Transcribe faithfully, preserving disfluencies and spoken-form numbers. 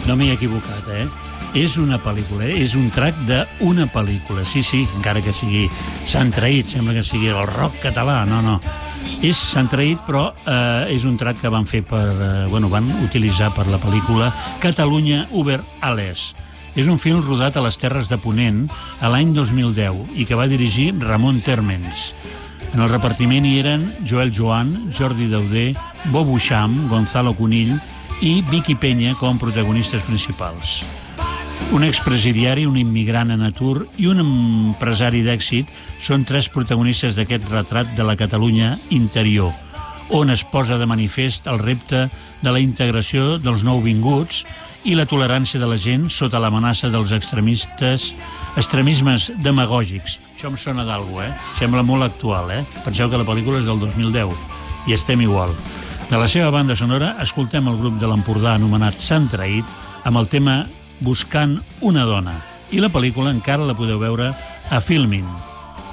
No m'he equivocat, eh? És una pel·lícula, eh? És un track d'una pel·lícula. Sí, sí, encara que sigui Sant Traït, sembla que sigui el rock català. No, no. És Sant Traït, però eh, és un track que van fer per... Eh, bueno, van utilitzar per la pel·lícula Catalunya Uber Alles. És un film rodat a les Terres de Ponent a l'any dos mil deu i que va dirigir Ramon Térmens. En el repartiment hi eren Joel Joan, Jordi Dauder, Bob Buxam, Gonzalo Cunill i Vicky Peña com protagonistes principals. Un expresidiari, un immigrant en atur i un empresari d'èxit són tres protagonistes d'aquest retrat de la Catalunya interior, on es posa de manifest el repte de la integració dels nouvinguts i la tolerància de la gent sota l'amenaça dels extremistes, extremismes demagògics. Això em sona d'algú, eh? Sembla molt actual, eh? Penseu que la pel·lícula és del dos mil deu i estem igual. De la seva banda sonora escoltem el grup de l'Empordà anomenat Sant Traït amb el tema Buscant una dona. I la pel·lícula encara la podeu veure a Filmin.